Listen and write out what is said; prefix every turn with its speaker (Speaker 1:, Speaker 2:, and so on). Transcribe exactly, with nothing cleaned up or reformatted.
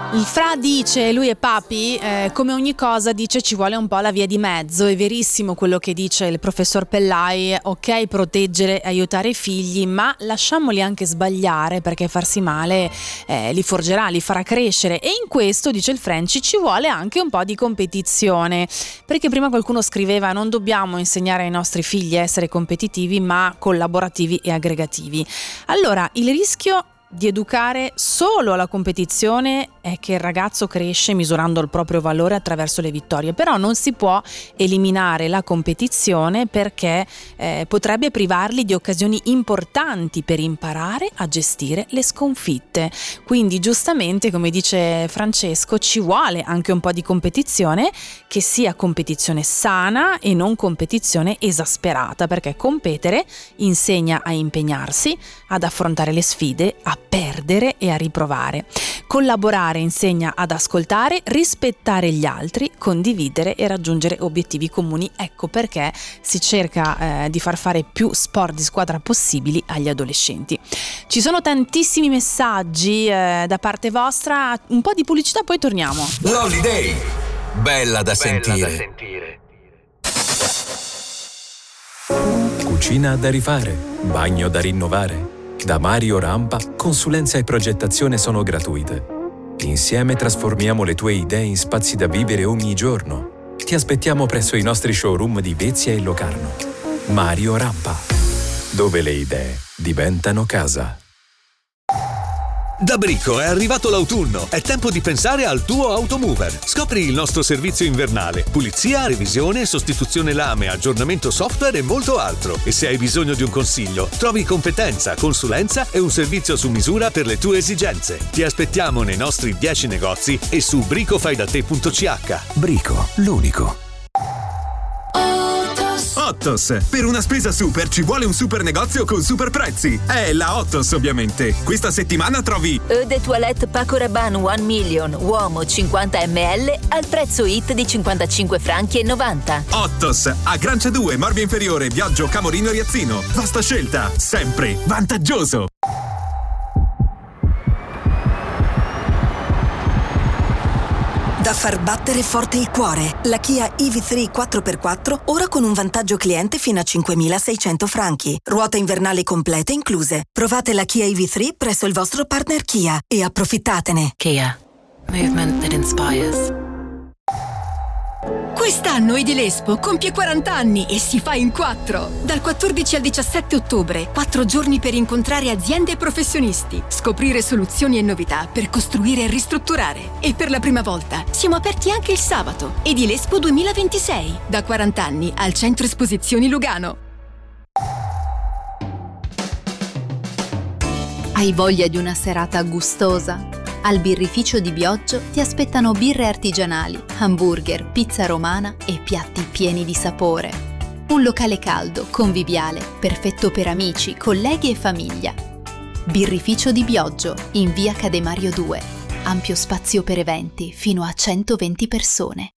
Speaker 1: Il Fra dice, lui è Papi, eh, come ogni cosa dice ci vuole un po' la via di mezzo. È verissimo quello che dice il professor Pellai, ok proteggere e aiutare i figli, ma lasciamoli anche sbagliare, perché farsi male eh, li forgerà, li farà crescere. E in questo, dice il Franci, ci vuole anche un po' di competizione, perché prima qualcuno scriveva non dobbiamo insegnare ai nostri figli a essere competitivi ma collaborativi e aggregativi. Allora il rischio di educare solo alla competizione è che il ragazzo cresce misurando il proprio valore attraverso le vittorie, però non si può eliminare la competizione perché eh, potrebbe privarli di occasioni importanti per imparare a gestire le sconfitte. Quindi giustamente, come dice Francesco, ci vuole anche un po' di competizione, che sia competizione sana e non competizione esasperata, perché competere insegna a impegnarsi, ad affrontare le sfide, a perdere e a riprovare. Collaborare insegna ad ascoltare, rispettare gli altri, condividere e raggiungere obiettivi comuni. Ecco perché si cerca eh, di far fare più sport di squadra possibili agli adolescenti. Ci sono tantissimi messaggi eh, da parte vostra, un po' di pubblicità, poi torniamo.
Speaker 2: L'Holiday, bella da
Speaker 3: Bella
Speaker 2: sentire.
Speaker 3: da sentire.
Speaker 4: Cucina da rifare, bagno da rinnovare. Da Mario Rampa, consulenza e progettazione sono gratuite. Insieme trasformiamo le tue idee in spazi da vivere ogni giorno. Ti aspettiamo presso i nostri showroom di Vezia e Locarno. Mario Rampa, dove le idee diventano casa.
Speaker 5: Da Brico è arrivato l'autunno, è tempo di pensare al tuo automover. Scopri il nostro servizio invernale, pulizia, revisione, sostituzione lame, aggiornamento software e molto altro. E se hai bisogno di un consiglio, trovi competenza, consulenza e un servizio su misura per le tue esigenze. Ti aspettiamo nei nostri dieci negozi e su bricofaidatte punto c h.
Speaker 2: Brico, l'unico.
Speaker 6: Ottos. Per una spesa super ci vuole un super negozio con super prezzi. È la Ottos, ovviamente. Questa settimana trovi
Speaker 7: Eau de toilette Paco Rabanne un million, uomo cinquanta millilitri al prezzo hit di cinquantacinque franchi e novanta.
Speaker 6: Ottos. A Grancia due, Morbia Inferiore, Viaggio Camorino Riazzino. Vasta scelta, sempre vantaggioso.
Speaker 8: Da far battere forte il cuore. La Kia E V tre quattro per quattro ora con un vantaggio cliente fino a cinquemilaseicento franchi. Ruote invernali complete incluse. Provate la Kia E V tre presso il vostro partner Kia e approfittatene.
Speaker 9: Kia. Movement that inspires.
Speaker 10: Quest'anno Edilespo compie quaranta anni e si fa in quattro. Dal quattordici al diciassette ottobre, quattro giorni per incontrare aziende e professionisti, scoprire soluzioni e novità per costruire e ristrutturare. E per la prima volta siamo aperti anche il sabato. Edilespo duemilaventisei, da quaranta anni al Centro Esposizioni Lugano.
Speaker 11: Hai voglia di una serata gustosa? Al birrificio di Bioggio ti aspettano birre artigianali, hamburger, pizza romana e piatti pieni di sapore. Un locale caldo, conviviale, perfetto per amici, colleghi e famiglia. Birrificio di Bioggio, in via Cademario due. Ampio spazio per eventi, fino a centoventi persone.